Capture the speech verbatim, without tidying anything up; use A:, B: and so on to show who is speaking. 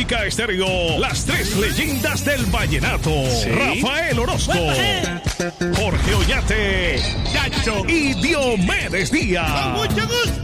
A: Olímpica Estéreo, las tres leyendas del vallenato. ¿Sí? Rafael Orozco, Jorge Oñate, Yacho y Diomedes Díaz.
B: Con mucho gusto.